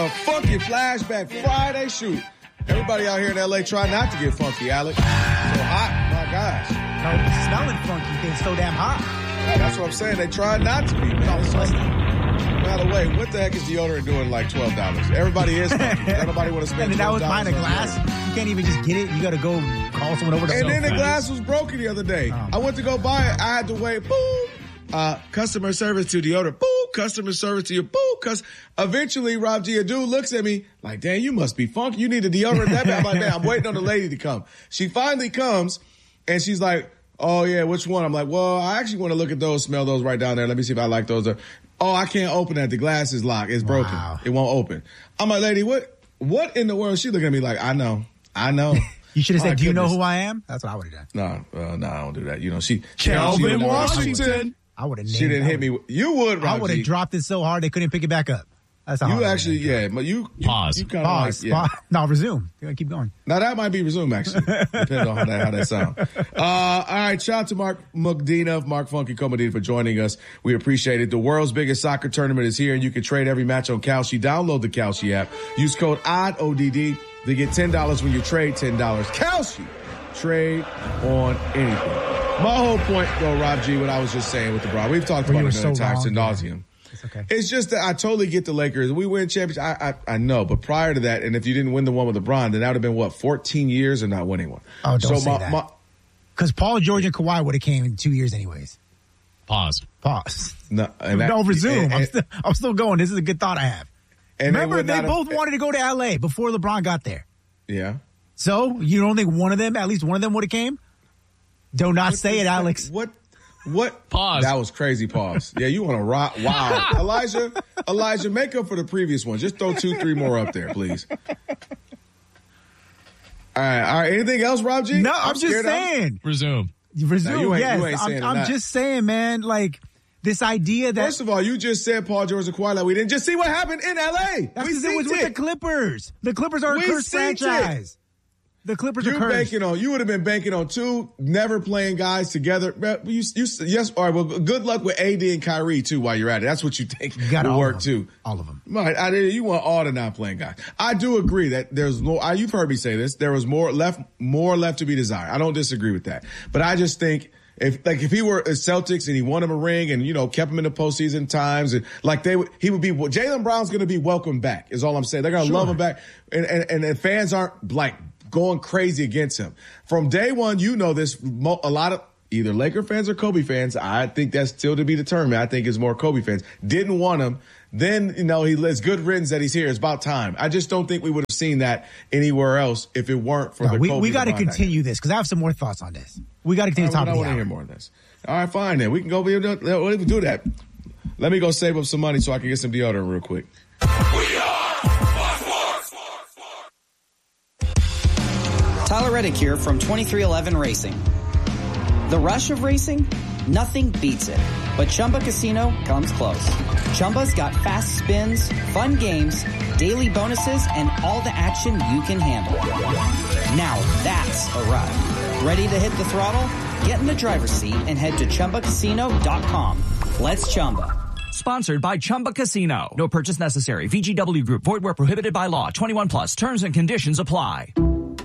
A funky flashback Friday shoot. Everybody out here in L.A. try not to get funky, Alex. So hot, my gosh. No, it's smelling funky. It's so damn hot. That's what I'm saying. They try not to be, man. It's like, by the way, what the heck is deodorant doing like $12? Everybody is funky. Nobody want to spend $12. And that was behind a glass. You can't even just get it. You got to go call someone over to And then the glass was broken the other day. I went to go buy it. I had to wait. Boom. Customer service to deodorant. Boom. Customer service to you. Boom. Eventually, Rob G, a dude looks at me like, damn, you must be funky. You need a deodorant that bad. I'm like, man, I'm waiting on the lady to come. She finally comes, and she's like, oh, yeah, which one? I'm like, well, I actually want to look at those, smell those right down there. Let me see if I like those. Oh, I can't open that. The glass is locked. It's broken. Wow. It won't open. I'm like, lady, what in the world? She looking at me like, I know. You should have said, do you know who I am? That's what I would have done. No, I don't do that. You know, Calvin Washington. I would have named She didn't hit me. You would, Rob I would have dropped it so hard they couldn't pick it back up. That's how you actually, yeah. But you pause. You kind of like, yeah. Pause. No, resume. You gotta keep going. Now that might be resume actually, depending on how that sounds. All right, shout out to Mark Medina of Mark Funky Co-Medina for joining us. We appreciate it. The world's biggest soccer tournament is here, and you can trade every match on Kalshi. Download the Kalshi app. Use code ODD to get $10 when you trade $10. Kalshi. Trade on anything. My whole point, though, Rob G, what I was just saying with the Bron, we've talked about it many times to nauseum. It's okay. It's just that I totally get the Lakers. We win championship. I know, but prior to that, and if you didn't win the one with LeBron, then that would have been 14 years of not winning one. Oh, don't say that. Because Paul George and Kawhi would have came in 2 years anyways. Pause. No, resume. I'm still going. This is a good thought I have. And remember, they both wanted to go to L.A. before LeBron got there. Yeah. So you don't think at least one of them would have came? Do not say it, Alex. What? Pause. That was crazy pause. Yeah, you want to rock. Wow. Elijah, make up for the previous one. Just throw 2-3 more up there, please. All right. Anything else, Rob G? No, I'm just saying. Resume. No, Yes. I'm just saying, man, like this idea that. First of all, you just said Paul George and Kawhi. Like we didn't just see what happened in L.A. That's because it was with the Clippers. The Clippers are a cursed franchise. The Clippers are cursed. You would have been banking on two never playing guys together. Yes. All right. Well, good luck with AD and Kyrie too while you're at it. That's what you think will work too. All of them. Right. You want all the not playing guys. I do agree that there's more. You've heard me say this. There was more left to be desired. I don't disagree with that. But I just think if he were a Celtics and he won him a ring and, kept him in the postseason times and he would be, Jaylen Brown's going to be welcome back is all I'm saying. They're going to love him back. And fans aren't like going crazy against him. From day one, this, a lot of either Laker fans or Kobe fans, I think that's still to be determined. I think it's more Kobe fans. Didn't want him. Then, it's good riddance that he's here. It's about time. I just don't think we would have seen that anywhere else if it weren't for the Kobe. We got to continue this because I have some more thoughts on this. We got to continue talking. I want to hear more on this. All right, fine then. We can go do that. Let me go save up some money so I can get some deodorant real quick. Tyler Reddick here from 23XI Racing. The rush of racing? Nothing beats it. But Chumba Casino comes close. Chumba's got fast spins, fun games, daily bonuses, and all the action you can handle. Now that's a ride. Ready to hit the throttle? Get in the driver's seat and head to ChumbaCasino.com. Let's Chumba. Sponsored by Chumba Casino. No purchase necessary. VGW Group. Void where prohibited by law. 21 plus. Terms and conditions apply.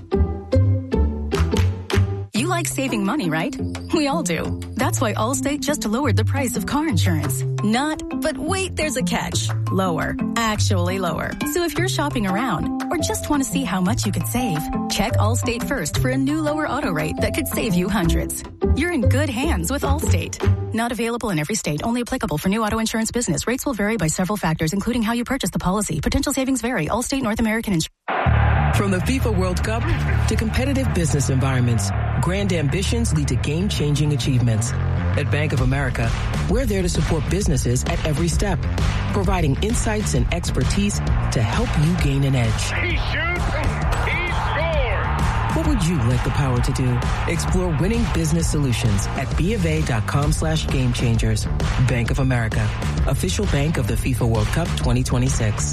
You like saving money, right? We all do. That's why Allstate just lowered the price of car insurance. But wait, there's a catch. Lower. Actually lower. So if you're shopping around or just want to see how much you could save, check Allstate first for a new lower auto rate that could save you hundreds. You're in good hands with Allstate. Not available in every state. Only applicable for new auto insurance business. Rates will vary by several factors, including how you purchase the policy. Potential savings vary. Allstate North American Insurance. From the FIFA World Cup to competitive business environments, grand ambitions lead to game-changing achievements. At Bank of America, we're there to support businesses at every step, providing insights and expertise to help you gain an edge. He shoots, he scores! What would you like the power to do? Explore winning business solutions at BofA.com/gamechangers. Bank of America, official bank of the FIFA World Cup 2026.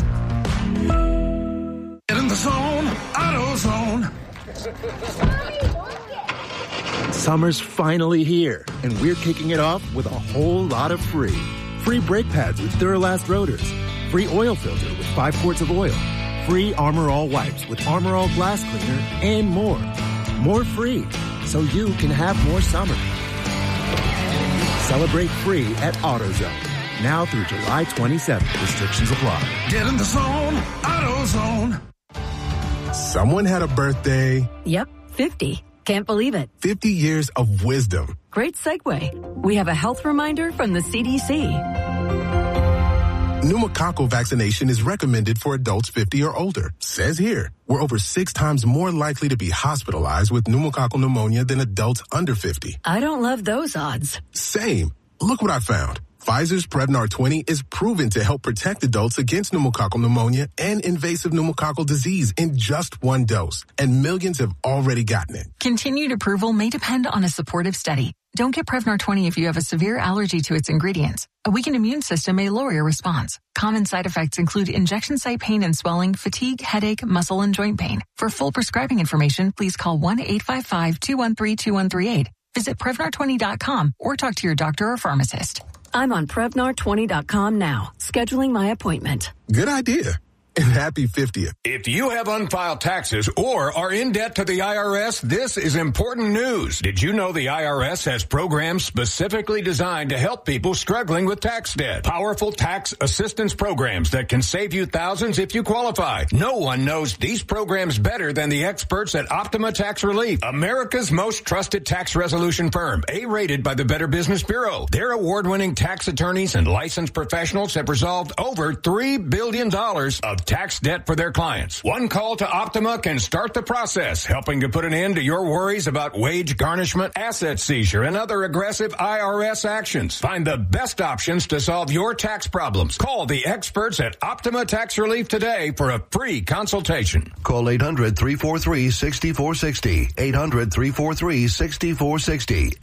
Get in the zone, AutoZone. Summer's finally here, and we're kicking it off with a whole lot of free. Free brake pads with Duralast rotors. Free oil filter with 5 quarts of oil. Free Armor All wipes with Armor All glass cleaner, and more. More free, so you can have more summer. Celebrate free at AutoZone. Now through July 27th. Restrictions apply. Get in the zone. AutoZone. Someone had a birthday. Yep, 50. Can't believe it. 50 years of wisdom. Great segue. We have a health reminder from the CDC. Pneumococcal vaccination is recommended for adults 50 or older. Says here, we're over 6 times more likely to be hospitalized with pneumococcal pneumonia than adults under 50. I don't love those odds. Same. Look what I found. Pfizer's Prevnar 20 is proven to help protect adults against pneumococcal pneumonia and invasive pneumococcal disease in just 1 dose. And millions have already gotten it. Continued approval may depend on a supportive study. Don't get Prevnar 20 if you have a severe allergy to its ingredients. A weakened immune system may lower your response. Common side effects include injection site pain and swelling, fatigue, headache, muscle, and joint pain. For full prescribing information, please call 1-855-213-2138. Visit Prevnar20.com or talk to your doctor or pharmacist. I'm on Prevnar20.com now, scheduling my appointment. Good idea. And happy 50th. If you have unfiled taxes or are in debt to the IRS, this is important news. Did you know the IRS has programs specifically designed to help people struggling with tax debt? Powerful tax assistance programs that can save you thousands if you qualify. No one knows these programs better than the experts at Optima Tax Relief, America's most trusted tax resolution firm, A-rated by the Better Business Bureau. Their award-winning tax attorneys and licensed professionals have resolved over $3 billion of tax debt for their clients. One call to Optima can start the process, helping to put an end to your worries about wage garnishment, asset seizure, and other aggressive IRS actions. Find the best options to solve your tax problems. Call the experts at Optima Tax Relief today for a free consultation. Call 800-343-6460. 800-343-6460.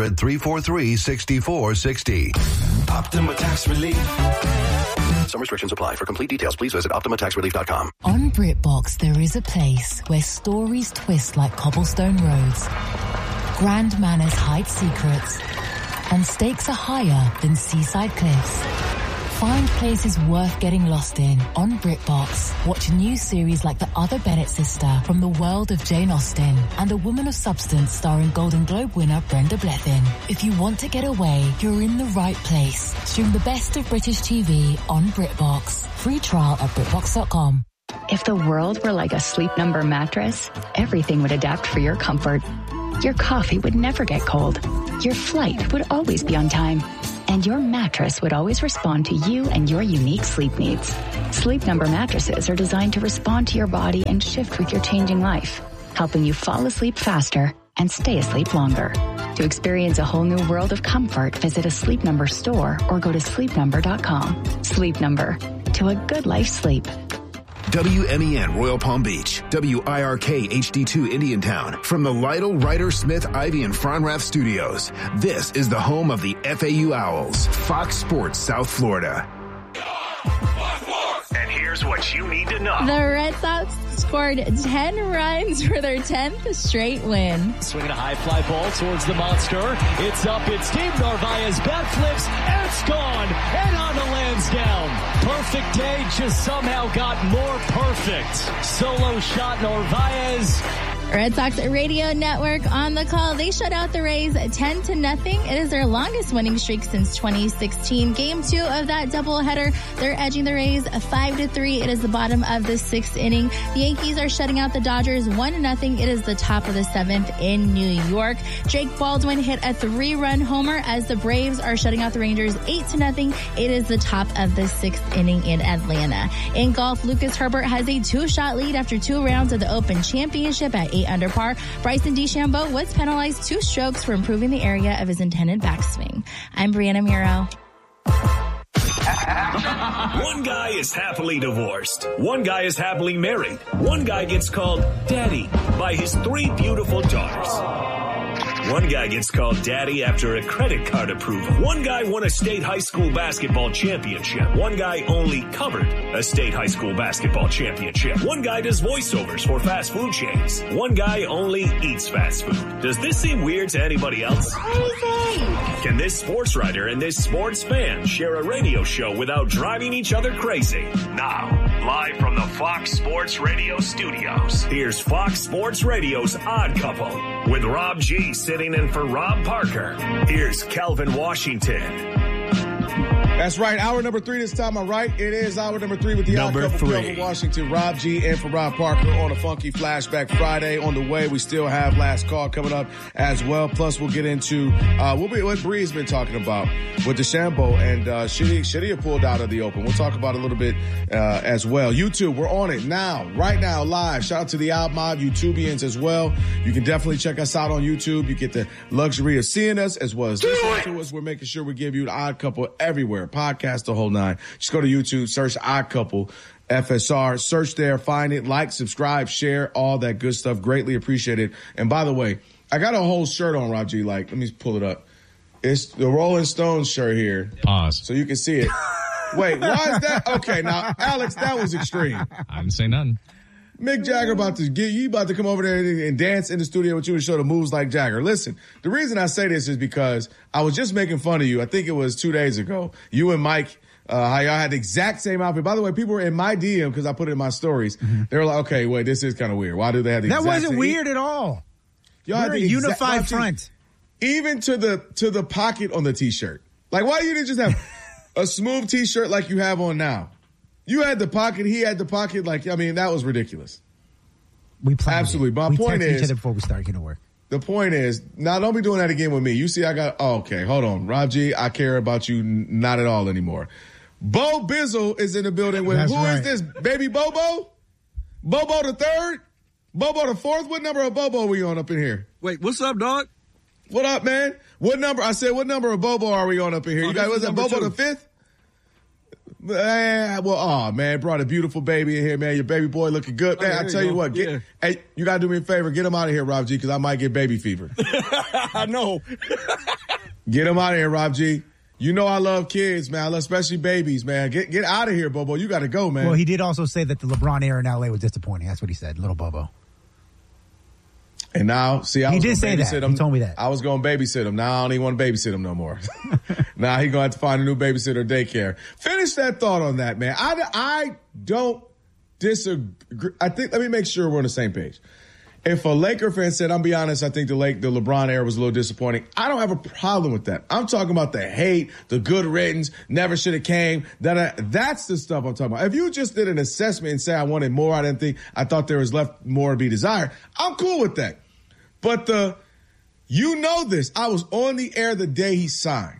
800-343-6460. Optima Tax Relief. Some restrictions apply. For complete details, please visit OptimaTaxRelief.com. On BritBox, there is a place where stories twist like cobblestone roads, grand manners hide secrets, and stakes are higher than seaside cliffs. Find places worth getting lost in on BritBox. Watch a new series like The Other Bennett Sister from the world of Jane Austen and A Woman of Substance starring Golden Globe winner Brenda Blethyn. If you want to get away, you're in the right place. Stream the best of British TV on BritBox. Free trial at BritBox.com. If the world were like a Sleep Number mattress, everything would adapt for your comfort. Your coffee would never get cold. Your flight would always be on time. And your mattress would always respond to you and your unique sleep needs. Sleep Number mattresses are designed to respond to your body and shift with your changing life, helping you fall asleep faster and stay asleep longer. To experience a whole new world of comfort, visit a Sleep Number store or go to sleepnumber.com. Sleep Number. To a good life sleep. WMEN Royal Palm Beach, WIRK HD2 Indiantown. From the Lytle, Ryder, Smith, Ivy, and Fronrath studios, this is the home of the FAU Owls, Fox Sports South Florida. And here's what you need to know. The Red Sox scored 10 runs for their 10th straight win. Swinging a high fly ball towards the monster. It's up, it's deep. Narvaez bat flips, and it's gone. And on the Lansdowne. Perfect day, just somehow got more perfect. Solo shot Narvaez. Red Sox Radio Network on the call. They shut out the Rays 10-0. It is their longest winning streak since 2016. Game 2 of that doubleheader, they're edging the Rays 5-3. It is the bottom of the 6th inning. The Yankees are shutting out the Dodgers 1-0. It is the top of the 7th in New York. Jake Baldwin hit a 3-run homer as the Braves are shutting out the Rangers 8-0. It is the top of the 6th inning in Atlanta. In golf, Lucas Herbert has a 2-shot lead after 2 rounds of the Open Championship at 8 under par. Bryson DeChambeau was penalized 2 strokes for improving the area of his intended backswing. I'm Brianna Muro. One guy is happily divorced. One guy is happily married. One guy gets called daddy by his 3 beautiful daughters. One guy gets called daddy after a credit card approval. One guy won a state high school basketball championship. One guy only covered a state high school basketball championship. One guy does voiceovers for fast food chains. One guy only eats fast food. Does this seem weird to anybody else? Can this sports writer and this sports fan share a radio show without driving each other crazy? Now, live from the Fox Sports Radio studios, here's Fox Sports Radio's Odd Couple with Rob G sitting in for Rob Parker. Here's Calvin Washington. That's right. Hour number 3 this time. I'm right. It is hour number 3 with the Odd Couple, Calvin Washington, Rob G, and for Rob Parker on a funky Flashback Friday. On the way, we still have Last Call coming up as well. Plus, we'll get into what Bree's been talking about with DeChambeau and Shadia pulled out of the Open. We'll talk about it a little bit as well. YouTube, we're on it now, right now, live. Shout out to the Out Mob YouTubians as well. You can definitely check us out on YouTube. You get the luxury of seeing us as well as listening to us. We're making sure we give you the Odd Couple everywhere. Podcast, the whole nine. Just go to YouTube, search Odd Couple FSR, search there, find it, like, subscribe, share, all that good stuff. Greatly appreciate it. And by the way, I got a whole shirt on, Rob G. Like, let me pull it up. It's the Rolling Stones shirt here. Pause. So you can see it. Wait, why is that? Okay, now, Alex, that was extreme. I didn't say nothing. Mick Jagger about to come over there and dance in the studio with you and show the moves like Jagger. Listen, the reason I say this is because I was just making fun of you. I think it was 2 days ago. You and Mike, how y'all had the exact same outfit. By the way, people were in my DM because I put it in my stories. Mm-hmm. They were like, okay, wait, this is kind of weird. Why do they have the exact same? That wasn't weird at all. Y'all had the unified front. Even to the pocket on the T-shirt. Like, why you didn't just have a smooth T-shirt like you have on now? You had the pocket. He had the pocket. Like, I mean, that was ridiculous. We planned absolutely. It. My point is, each other before we start getting to work. The point is, now don't be doing that again with me. You see, I got. Oh, okay, hold on, Rob G. I care about you not at all anymore. Bo Bizzle is in the building with who is this? Baby Bobo? Bobo the third? Bobo the fourth? What number of Bobo are we on up in here? Wait, what's up, dog? What up, man? What number? I said, what number of Bobo are we on up in here? You guys, was that Bobo 2. The fifth? Man, brought a beautiful baby in here, man. Your baby boy looking good. Man, I tell you what, hey, you got to do me a favor. Get him out of here, Rob G, because I might get baby fever. I know. Get him out of here, Rob G. You know I love kids, man. I love especially babies, man. Get out of here, Bobo. You got to go, man. Well, he did also say that the LeBron era in L.A. was disappointing. That's what he said, little Bobo. And now, see, he did say that. He told me that. I was going to babysit him. Now I don't even want to babysit him no more. Now he's going to have to find a new babysitter daycare. Finish that thought on that, man. I don't disagree. I think, let me make sure we're on the same page. If a Laker fan said, I'll be honest, I think the LeBron era was a little disappointing. I don't have a problem with that. I'm talking about the hate, the good riddance, never should have came. That's the stuff I'm talking about. If you just did an assessment and say I wanted more, I thought there was left more to be desired, I'm cool with that. But you know this. I was on the air the day he signed.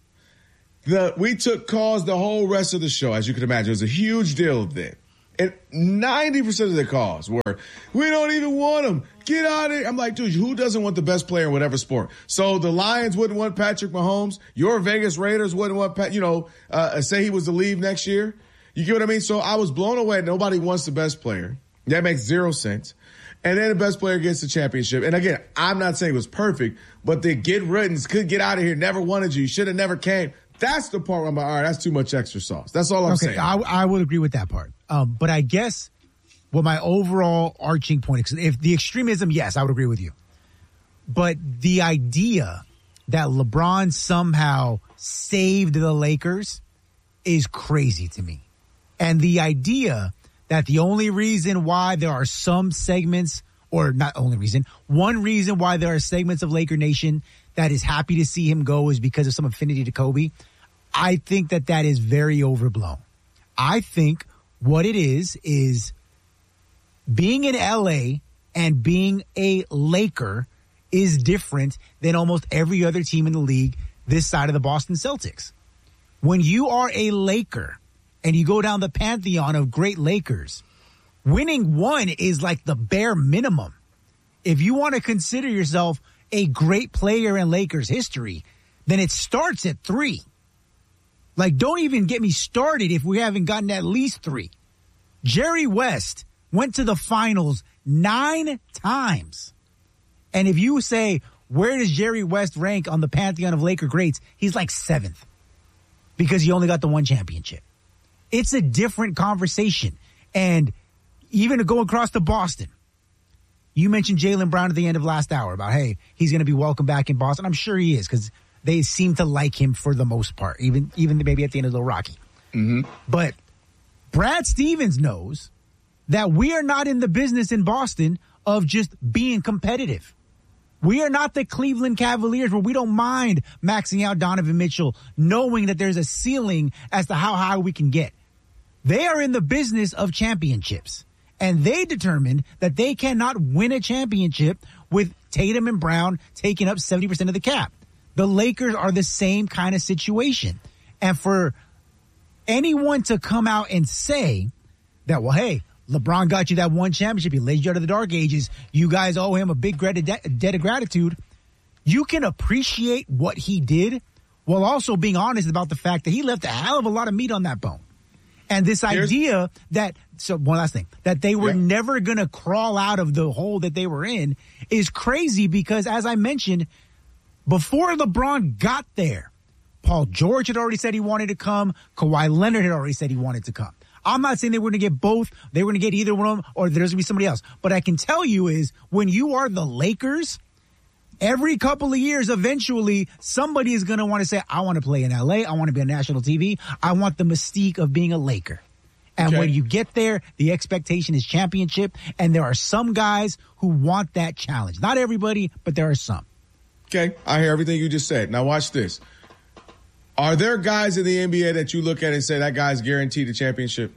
We took calls the whole rest of the show, as you can imagine. It was a huge deal then. And 90% of the calls were, we don't even want him. Get out of here. I'm like, dude, who doesn't want the best player in whatever sport? So the Lions wouldn't want Patrick Mahomes. Your Vegas Raiders wouldn't want, say he was to leave next year. You get what I mean? So I was blown away. Nobody wants the best player. That makes zero sense. And then the best player gets the championship. And again, I'm not saying it was perfect, but the get riddance, could get out of here, never wanted you, should have never came. That's the part where I'm like, all right, that's too much extra sauce. That's all I'm saying. I would agree with that part. But I guess what my overall arching point is, if the extremism, yes, I would agree with you. But the idea that LeBron somehow saved the Lakers is crazy to me. And the idea that the only reason why there are some segments, or not only reason, one reason why there are segments of Laker Nation that is happy to see him go is because of some affinity to Kobe, I think that is very overblown. I think what it is being in LA and being a Laker is different than almost every other team in the league this side of the Boston Celtics. When you are a Laker and you go down the pantheon of great Lakers, winning one is like the bare minimum. If you want to consider yourself a great player in Lakers history, then it starts at 3. Like, don't even get me started if we haven't gotten at least 3. Jerry West went to the finals 9 times. And if you say, where does Jerry West rank on the pantheon of Laker greats? He's like 7th because he only got the one championship. It's a different conversation. And even to go across to Boston, you mentioned Jaylen Brown at the end of last hour about, hey, he's going to be welcome back in Boston. I'm sure he is because they seem to like him for the most part, even maybe at the end of the Rocky. Mm-hmm. But Brad Stevens knows that we are not in the business in Boston of just being competitive. We are not the Cleveland Cavaliers where we don't mind maxing out Donovan Mitchell, knowing that there's a ceiling as to how high we can get. They are in the business of championships, and they determined that they cannot win a championship with Tatum and Brown taking up 70% of the cap. The Lakers are the same kind of situation. And for anyone to come out and say that, well, hey, LeBron got you that one championship. He led you out of the dark ages. You guys owe him a big debt of gratitude. You can appreciate what he did while also being honest about the fact that he left a hell of a lot of meat on that bone. And this idea that, so one last thing, that they were never going to crawl out of the hole that they were in is crazy because, as I mentioned, before LeBron got there, Paul George had already said he wanted to come. Kawhi Leonard had already said he wanted to come. I'm not saying they were going to get both. They were going to get either one of them or there's going to be somebody else. But I can tell you is when you are the Lakers, every couple of years, eventually somebody is going to want to say, I want to play in LA. I want to be on national TV. I want the mystique of being a Laker. And when you get there, the expectation is championship. And there are some guys who want that challenge. Not everybody, but there are some. Okay. I hear everything you just said. Now watch this. Are there guys in the NBA that you look at and say that guy's guaranteed a championship?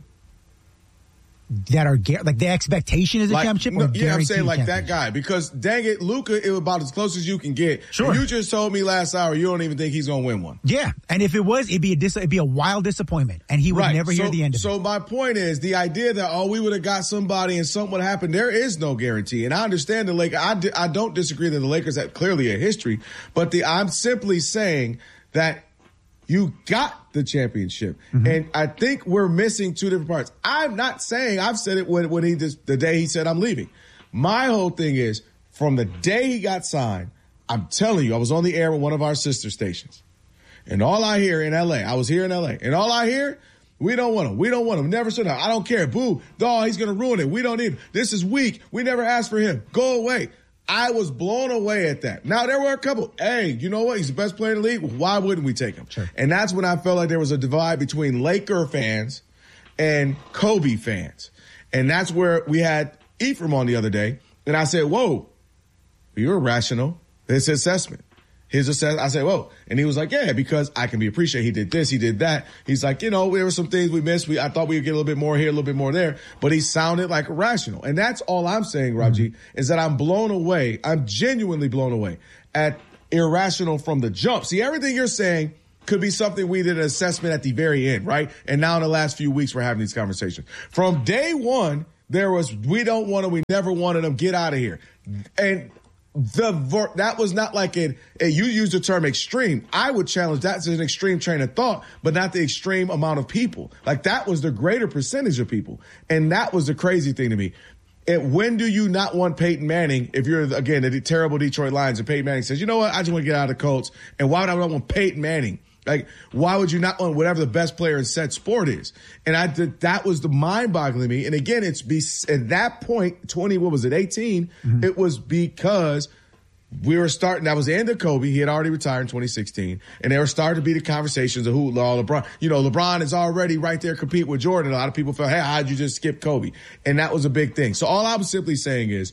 That are like the expectation is a championship? Or yeah, I'm saying like that guy. Because dang it, Luka is about as close as you can get. Sure. And you just told me last hour you don't even think he's going to win one. Yeah. And if it was, it'd be a wild disappointment. And he would never hear the end of it. So my point is the idea that, we would have got somebody and something would happen, there is no guarantee. And I understand the Lakers. I don't disagree that the Lakers have clearly a history. But I'm simply saying that you got the championship. Mm-hmm. And I think we're missing two different parts. I'm not saying, I've said it when the day he said I'm leaving. My whole thing is from the day he got signed, I'm telling you, I was on the air with one of our sister stations. And all I hear in LA, I was here in LA, and all I hear, we don't want him. We don't want him. Never should have. I don't care. Boo. Dog, he's going to ruin it. We don't need him. This is weak. We never asked for him. Go away. I was blown away at that. Now, there were a couple. Hey, you know what? He's the best player in the league. Why wouldn't we take him? Sure. And that's when I felt like there was a divide between Laker fans and Kobe fans. And that's where we had Ephraim on the other day. And I said, whoa, you're irrational. It's assessment. His assessment. I said, whoa. And he was like, yeah, because I can be appreciated. He did this. He did that. He's like, there were some things we missed. I thought we would get a little bit more here, a little bit more there. But he sounded like irrational. And that's all I'm saying, Raji, is that I'm blown away. I'm genuinely blown away at irrational from the jump. See, everything you're saying could be something we did an assessment at the very end, right? And now in the last few weeks, we're having these conversations. From day one, there was, we don't want him. We never wanted him. Get out of here. And that was not like you used the term extreme. I would challenge that's an extreme train of thought, but not the extreme amount of people. Like that was the greater percentage of people. And that was the crazy thing to me. When do you not want Peyton Manning if you're, again, the terrible Detroit Lions and Peyton Manning says, you know what, I just want to get out of the Colts. And why would I want Peyton Manning? Like, why would you not want whatever the best player in said sport is? And that was the mind-boggling to me. And again, at that point, 18? Mm-hmm. It was because we were starting, that was the end of Kobe. He had already retired in 2016. And they were starting to be the conversations of LeBron. LeBron is already right there competing with Jordan. A lot of people felt, hey, how'd you just skip Kobe? And that was a big thing. So all I was simply saying is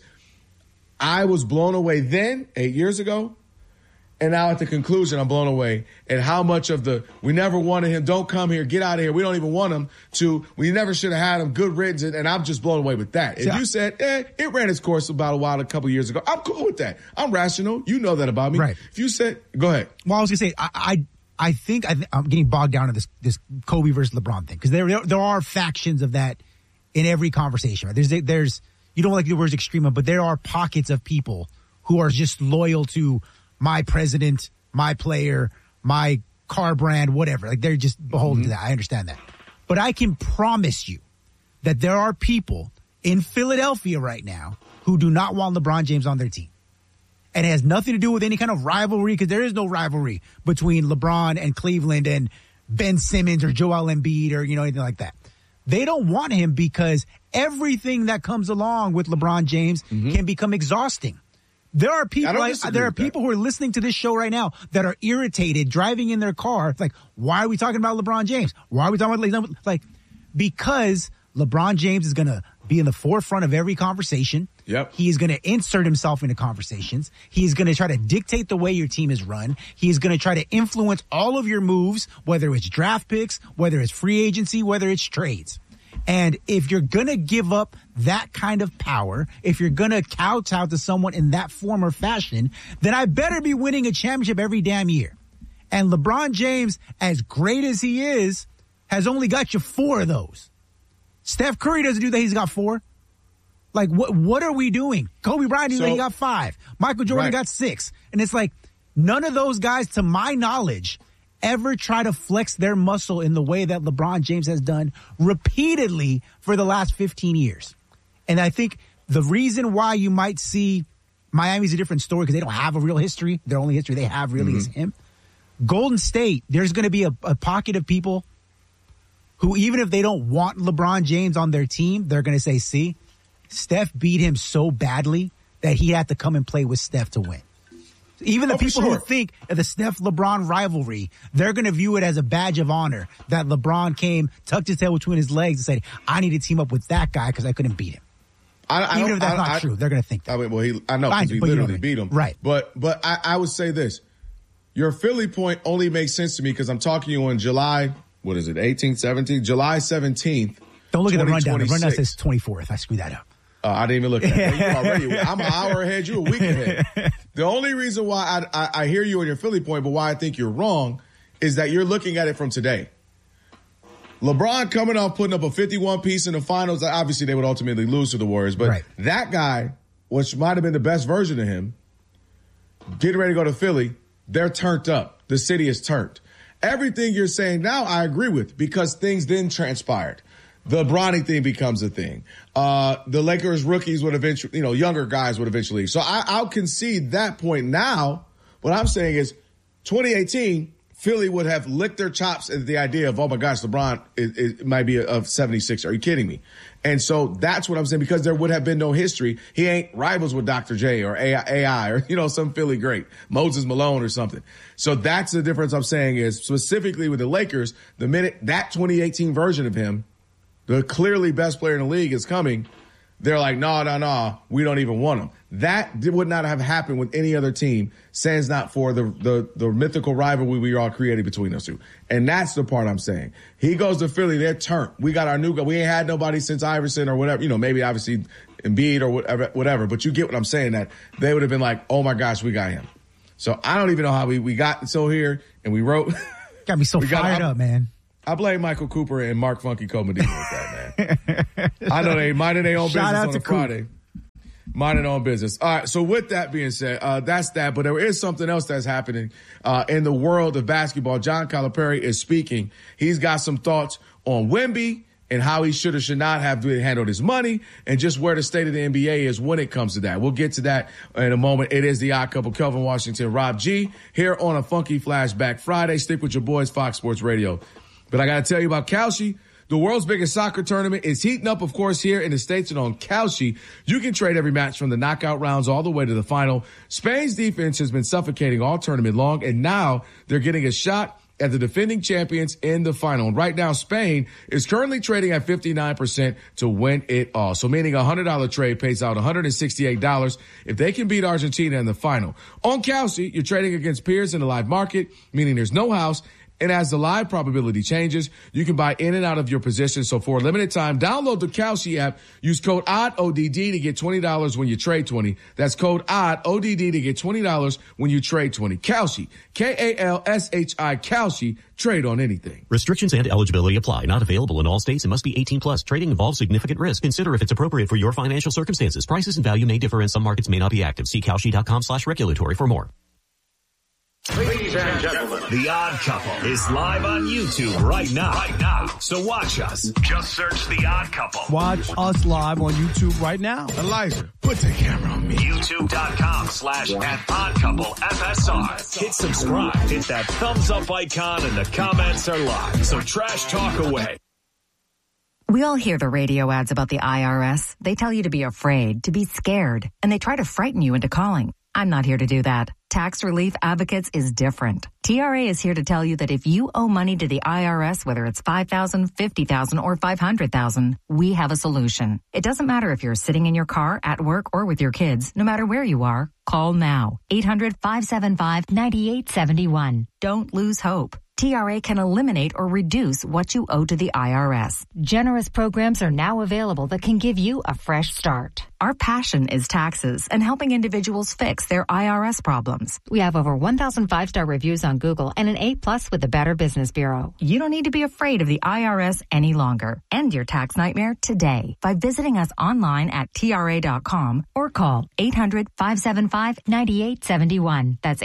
I was blown away then, 8 years ago. And now at the conclusion, I'm blown away at how much of we never wanted him, don't come here, get out of here, we don't even want him, to we never should have had him, good riddance, and I'm just blown away with that. If you said, it ran its course about a couple of years ago, I'm cool with that. I'm rational. You know that about me. Right. If you said, go ahead. Well, I was going to say, I think I'm getting bogged down in this Kobe versus LeBron thing, because there are factions of that in every conversation. Right? There's you don't like the words extreme, but there are pockets of people who are just loyal to my president, my player, my car brand, whatever. Like they're just beholden to that. I understand that. But I can promise you that there are people in Philadelphia right now who do not want LeBron James on their team. And it has nothing to do with any kind of rivalry, because there is no rivalry between LeBron and Cleveland and Ben Simmons or Joel Embiid or, anything like that. They don't want him because everything that comes along with LeBron James can become exhausting. There are people who are listening to this show right now that are irritated driving in their car. It's like, why are we talking about LeBron James? Why are we talking about because LeBron James is going to be in the forefront of every conversation. Yep. He is going to insert himself into conversations. He's going to try to dictate the way your team is run. He's going to try to influence all of your moves, whether it's draft picks, whether it's free agency, whether it's trades. And if you're going to give up that kind of power, if you're going to kowtow to someone in that form or fashion, then I better be winning a championship every damn year. And LeBron James, as great as he is, has only got you 4 of those. Steph Curry doesn't do that. He's got 4. Like, what are we doing? Kobe Bryant, he got 5. Michael Jordan got 6. And it's like, none of those guys, to my knowledge, ever try to flex their muscle in the way that LeBron James has done repeatedly for the last 15 years. And I think the reason why you might see Miami's a different story, because they don't have a real history. Their only history they have really is him. Golden State, there's going to be a pocket of people who, even if they don't want LeBron James on their team, they're going to say, see, Steph beat him so badly that he had to come and play with Steph to win. Even the people who think of the Steph-LeBron rivalry, they're going to view it as a badge of honor that LeBron came, tucked his tail between his legs and said, I need to team up with that guy because I couldn't beat him. Even if that's not true, they're going to think that. I know, because he literally beat him. Right. But I would say this. Your Philly point only makes sense to me because I'm talking to you on July, 18th, 17th? July 17th. Don't look at the rundown. The rundown says 24th. I screwed that up. I didn't even look at it. I'm an hour ahead. You're a week ahead. The only reason why I hear you on your Philly point, but why I think you're wrong, is that you're looking at it from today. LeBron coming off putting up a 51-piece in the finals. Obviously, they would ultimately lose to the Warriors. But that guy, which might have been the best version of him, getting ready to go to Philly, they're turned up. The city is turned. Everything you're saying now, I agree with, because things then transpired. The Bronny thing becomes a thing. The Lakers rookies would eventually, younger guys would eventually. So I'll concede that point now. What I'm saying is 2018, Philly would have licked their chops at the idea of, oh my gosh, LeBron it might be a 76. Are you kidding me? And so that's what I'm saying, because there would have been no history. He ain't rivals with Dr. J or AI or, some Philly great, Moses Malone or something. So that's the difference I'm saying is, specifically with the Lakers, the minute that 2018 version of him, the clearly best player in the league, is coming, they're like, no, we don't even want him. That would not have happened with any other team, sans not for the mythical rivalry we all created between us two. And that's the part I'm saying. He goes to Philly, they're turned. We got our new guy. We ain't had nobody since Iverson or whatever, maybe obviously Embiid or whatever. But you get what I'm saying, that they would have been like, oh my gosh, we got him. So I don't even know how we got so here, and we wrote. Got me so fired up, man. I blame Michael Cooper and Mark Funky Comedino with that, man. I know they minded their own business on a Friday. Minding their own business. All right, so with that being said, that's that. But there is something else that's happening in the world of basketball. John Calipari is speaking. He's got some thoughts on Wemby and how he should or should not have handled his money, and just where the state of the NBA is when it comes to that. We'll get to that in a moment. It is the Odd Couple, Kelvin Washington, Rob G, here on a Funky Flashback Friday. Stick with your boys, Fox Sports Radio. But I got to tell you about Kalshi. The world's biggest soccer tournament is heating up, of course, here in the States. And on Kalshi, you can trade every match from the knockout rounds all the way to the final. Spain's defense has been suffocating all tournament long, and now they're getting a shot at the defending champions in the final. And right now, Spain is currently trading at 59% to win it all. So meaning a $100 trade pays out $168 if they can beat Argentina in the final. On Kalshi, you're trading against peers in the live market, meaning there's no house. And as the live probability changes, you can buy in and out of your position. So for a limited time, download the Kalshi app. Use code ODD to get $20 when you trade 20. That's code ODD to get $20 when you trade 20. Kalshi, Kalshi, Kalshi. Trade on anything. Restrictions and eligibility apply. Not available in all states and must be 18 plus. Trading involves significant risk. Consider if it's appropriate for your financial circumstances. Prices and value may differ and some markets may not be active. See Kalshi.com/regulatory for more. Ladies and gentlemen, The Odd Couple is live on YouTube right now. So watch us. Just search The Odd Couple. Watch us live on YouTube right now. Elijah, put the camera on me. YouTube.com/@oddcouplefsr. Hit subscribe. Hit that thumbs up icon and the comments are live. So trash talk away. We all hear the radio ads about the IRS. They tell you to be afraid, to be scared, and they try to frighten you into calling. I'm not here to do that. Tax Relief Advocates is different. TRA is here to tell you that if you owe money to the IRS, whether it's $5,000, $50,000, or $500,000, we have a solution. It doesn't matter if you're sitting in your car, at work, or with your kids. No matter where you are, call now. 800-575-9871. Don't lose hope. TRA can eliminate or reduce what you owe to the IRS. Generous programs are now available that can give you a fresh start. Our passion is taxes and helping individuals fix their IRS problems. We have over 1,000 5-star reviews on Google and an A+ with the Better Business Bureau. You don't need to be afraid of the IRS any longer. End your tax nightmare today by visiting us online at TRA.com or call 800-575-9871. That's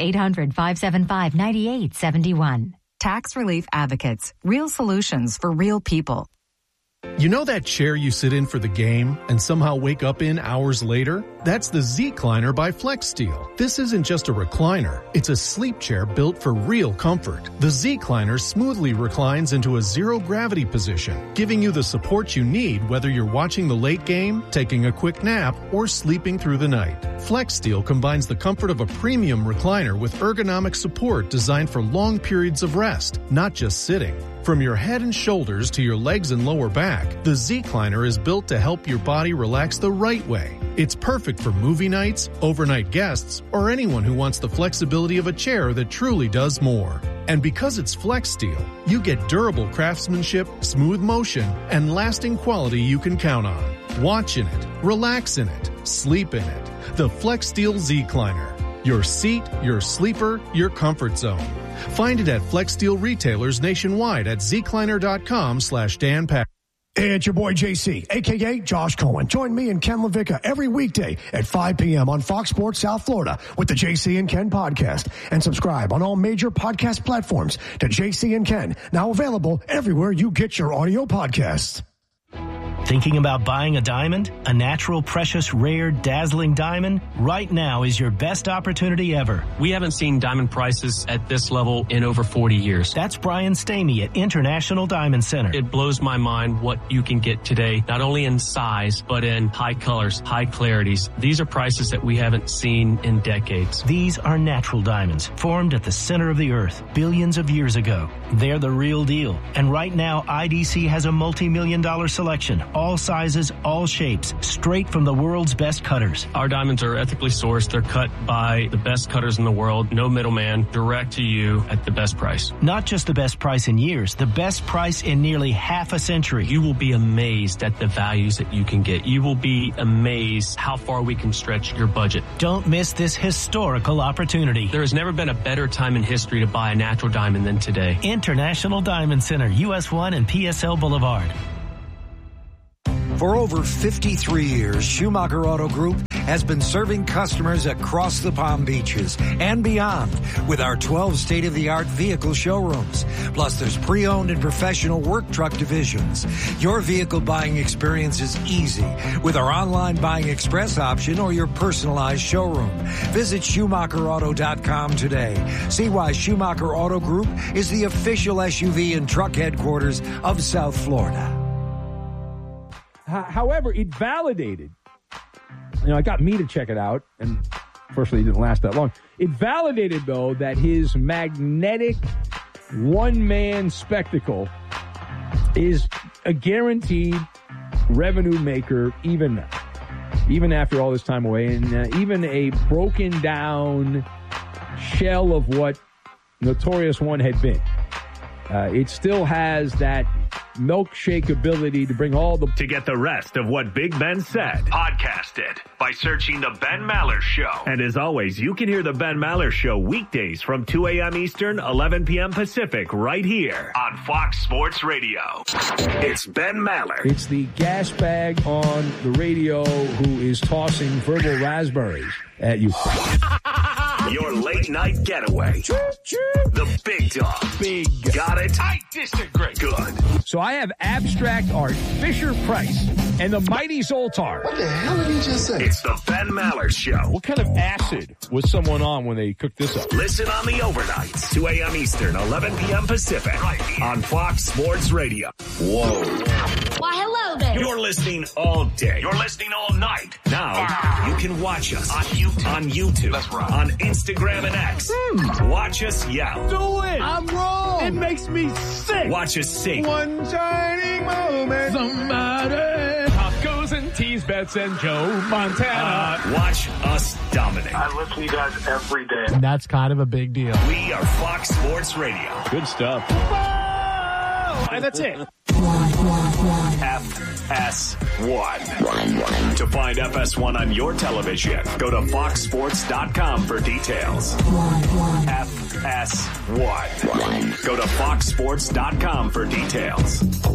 800-575-9871. Tax Relief Advocates. Real solutions for real people. You know that chair you sit in for the game and somehow wake up in hours later? That's the Z-Cliner by FlexSteel. This isn't just a recliner. It's a sleep chair built for real comfort. The Z-Cliner smoothly reclines into a zero-gravity position, giving you the support you need whether you're watching the late game, taking a quick nap, or sleeping through the night. FlexSteel combines the comfort of a premium recliner with ergonomic support designed for long periods of rest, not just sitting. From your head and shoulders to your legs and lower back, the Z-Cliner is built to help your body relax the right way. It's perfect for movie nights, overnight guests, or anyone who wants the flexibility of a chair that truly does more. And because it's FlexSteel, you get durable craftsmanship, smooth motion, and lasting quality you can count on. Watch in it, relax in it, sleep in it. The FlexSteel Z-Cliner. Your seat, your sleeper, your comfort zone. Find it at FlexSteel retailers nationwide at zcliner.com/Dan Pack. Hey, it's your boy JC, a.k.a. Josh Cohen. Join me and Ken LaVicka every weekday at 5 p.m. on Fox Sports South Florida with the JC and Ken podcast. And subscribe on all major podcast platforms to JC and Ken, now available everywhere you get your audio podcasts. Thinking about buying a diamond? A natural, precious, rare, dazzling diamond? Right now is your best opportunity ever. We haven't seen diamond prices at this level in over 40 years. That's Brian Stamey at International Diamond Center. It blows my mind what you can get today, not only in size, but in high colors, high clarities. These are prices that we haven't seen in decades. These are natural diamonds, formed at the center of the earth billions of years ago. They're the real deal. And right now, IDC has a multi-million-dollar selection. All sizes, all shapes, straight from the world's best cutters. Our diamonds are ethically sourced. They're cut by the best cutters in the world. No middleman, direct to you at the best price. Not just the best price in years, the best price in nearly half a century. You will be amazed at the values that you can get. You will be amazed how far we can stretch your budget. Don't miss this historical opportunity. There has never been a better time in history to buy a natural diamond than today. International Diamond Center, US 1 and PSL Boulevard. For over 53 years, Schumacher Auto Group has been serving customers across the Palm Beaches and beyond with our 12 state-of-the-art vehicle showrooms. Plus, there's pre-owned and professional work truck divisions. Your vehicle buying experience is easy with our online buying express option or your personalized showroom. Visit SchumacherAuto.com today. See why Schumacher Auto Group is the official SUV and truck headquarters of South Florida. However, it validated, it got me to check it out, and fortunately it didn't last that long. It validated, though, that his magnetic one-man spectacle is a guaranteed revenue maker even now, even after all this time away, and even a broken down shell of what Notorious One had been. It still has that milkshake ability to bring all the... To get the rest of what Big Ben said, podcast it by searching The Ben Maller Show. And as always, you can hear The Ben Maller Show weekdays from 2 a.m. Eastern, 11 p.m. Pacific, right here on Fox Sports Radio. It's Ben Maller. It's the gas bag on the radio who is tossing verbal raspberries at you. Your late night getaway. The big dog. Big. Got it? I disagree. Good. So I have abstract art, Fisher Price, and the Mighty Zoltar. What the hell did he just say? It's the Ben Maller Show. What kind of acid was someone on when they cooked this up? Listen on the overnights, 2 a.m. Eastern, 11 p.m. Pacific, right here on Fox Sports Radio. Whoa. Why, hello there. You're listening all day. You're listening all night. Now, you can watch us on YouTube, That's right. on Instagram and X. Watch us yell. Do it. I'm wrong. It makes me sick. Watch us sing. One shining moment. Somebody. Tacos and teas, bets and Joe Montana. Watch us dominate. I listen to you guys every day. And that's kind of a big deal. We are Fox Sports Radio. Good stuff. And that's it. FS1. To find FS1 on your television, go to foxsports.com for details. FS1. Go to foxsports.com for details.